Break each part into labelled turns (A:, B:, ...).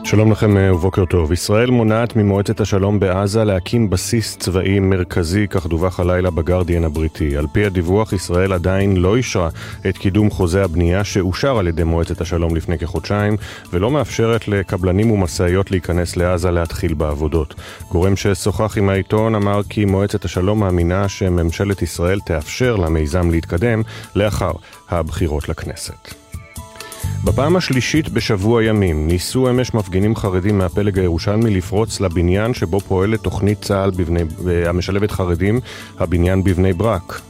A: שלום לכם ובוקר טוב. ישראל מונעת ממועצת השלום בעזה להקים בסיס צבאי מרכזי, כך דווח הלילה בגרדיאן הבריטי. על פי הדיווח, ישראל עדיין לא אישרה את קידום חוזה הבנייה שאושר על ידי מועצת השלום לפני כחודשיים, ולא מאפשרת לקבלנים ומשאיות להיכנס לעזה להתחיל בעבודות. גורם ששוחח עם העיתון אמר כי מועצת השלום מאמינה שממשלת ישראל תאפשר למיזם להתקדם לאחר הבחירות לכנסת. בפעם השלישית בשבוע ימים ניסו אמש מפגינים חרדים מהפלג הירושלמי לפרוץ לבניין שבו פועלת תוכנית צה"ל המשלבת חרדים, הבניין בבני ברק.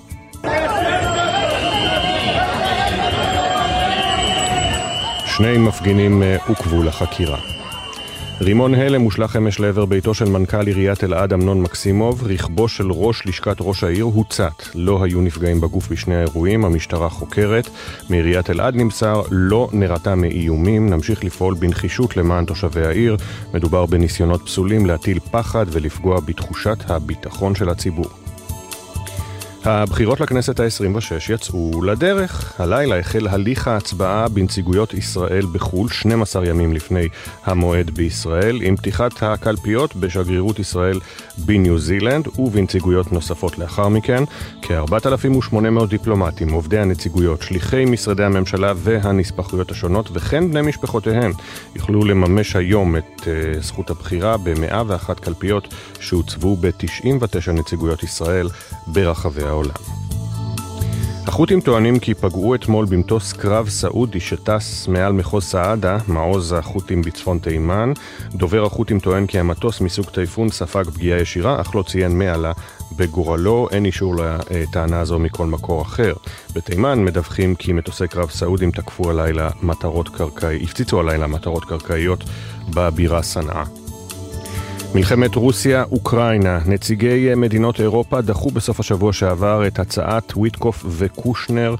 A: שני מפגינים עוכבו לחקירה. רימון הלם הושלך אמש לעבר ביתו של מנכ"ל עיריית אלעד אמנון מקסימוב. רכבו של ראש לשכת ראש העיר הוצת. לא היו נפגעים בגוף בשני האירועים. המשטרה חוקרת. מעיריית אלעד נמסר לא נראתה מאיומים. נמשיך לפעול בנחישות למען תושבי העיר. מדובר בניסיונות פסולים להטיל פחד ולפגוע בתחושת הביטחון של הציבור. הבחירות לכנסת ה-26 יצאו לדרך. הלילה החל הליך ההצבעה בנציגויות ישראל בחול 12 ימים לפני המועד בישראל, עם פתיחת הקלפיות בשגרירות ישראל בניו זילנד ובנציגויות נוספות לאחר מכן. כ-4,800 דיפלומטים, עובדי הנציגויות, שליחי משרדי הממשלה והנספחויות השונות וכן בני משפחותיהם יוכלו לממש היום את זכות הבחירה ב-101 קלפיות שהוצבו ב-99 נציגויות ישראל ברחבי העולם. החות'ים טוענים כי פגעו אתמול במטוס קרב סעודי שטס מעל מחוז סעדה, מעוז החות'ים בצפון תימן. דובר החות'ים טוען כי המטוס מסוג טייפון ספג פגיעה ישירה, אך לא ציין מי עלה בגורלו. אין אישור לטענה הזו מכל מקור אחר. בתימן מדווחים כי מטוסי קרב סעודים הפציצו הלילה מטרות קרקעיות בבירה סנעה. מלחמת רוסיה-אוקראינה. נציגי מדינות אירופה דחו בסוף השבוע שעבר את הצעת וויטקוף וקושנר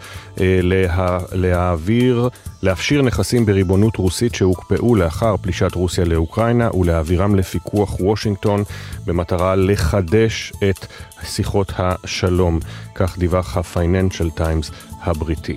A: להפשיר נכסים בריבונות רוסית שהוקפאו לאחר פלישת רוסיה לאוקראינה ולהעבירם לפיקוח וושינגטון במטרה לחדש את שיחות השלום. כך דיווח ה-Financial Times הבריטי.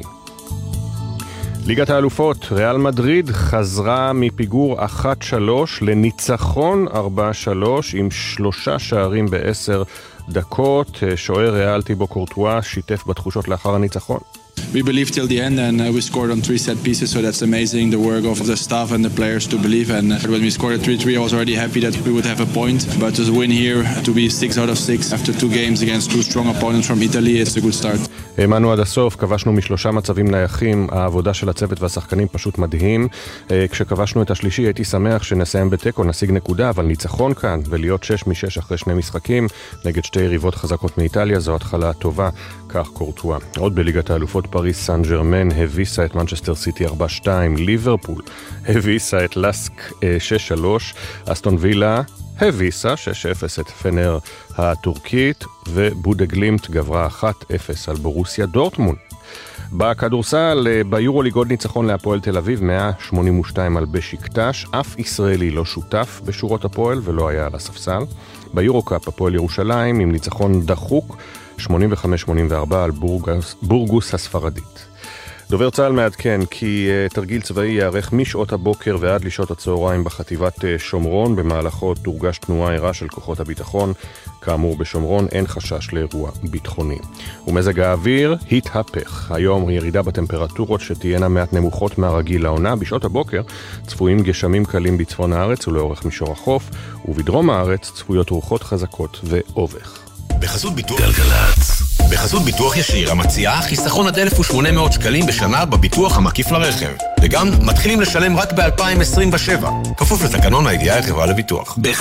A: ליגת האלופות, ריאל מדריד חזרה מפיגור 1-3 לניצחון 4-3 עם 3 שערים ב10 דקות. שוער ריאל טיבו קורטואה שיתף בתחושות לאחר הניצחון.
B: We believed till the end and we scored on 3 set pieces, so that's amazing, the work of the staff and the players to believe. And when we scored at 3-3 I was already happy that we would have a point, but to win here, to be 6 out of 6 after 2 games against 2 strong opponents from Italy, it's a good start.
A: האמנו עד הסוף, כבשנו מ3 מצבים נייחים. העבודה של הצוות והשחקנים פשוט מדהים. כשכבשנו את השלישי הייתי שמח שנסיים בתיקו, נשיג נקודה, אבל ניצחון כאן ולהיות 6 מ-6 אחרי 2 משחקים נגד 2 יריבות חזקות מאיטליה זו התחלה טובה, כך קורטואה. עוד בליגת האלופות, פריס סן ז'רמן הביסה את מנצ'סטר סיטי 4-2, ליברפול הביסה את לסק 6-3, אסטון וילה הביסה 6-0 את פנר הטורקית, ובודגלימט גברה 1-0 על בורוסיה דורטמונד. בכדורסל, ביורוליג עוד ניצחון להפועל תל אביב 182 על בשיקטש. אף ישראלי לא שותף בשורות הפועל ולא היה על הספסל. ביורוקאפ הפועל ירושלים עם ניצחון דחוק 85-84 על בורגוס הספרדית. דובר צה"ל מעדכן כי תרגיל צבאי יערך משעות הבוקר ועד לשעות הצהריים בחטיבת שומרון. במהלכו תורגש תנועה ערה של כוחות הביטחון. כאמור, בשומרון אין חשש לאירוע ביטחוני. ומזג האוויר התהפך. היום ירידה בטמפרטורות שתהיינה מעט נמוכות מהרגיל לעונה. בשעות הבוקר צפויים גשמים קלים בצפון הארץ ולאורך מישור החוף, ובדרום הארץ צפויות רוחות חזקות ואובך.
C: בחסות ביטוח גלגלצ. בחסות ביטוח ישיר המציעה חיסכון עד 1,800 שקלים בשנה בביטוח המקיף לרכב. וגם מתחילים לשלם רק ב-2027. כפוף לתקנון הידיעה החברה לביטוח.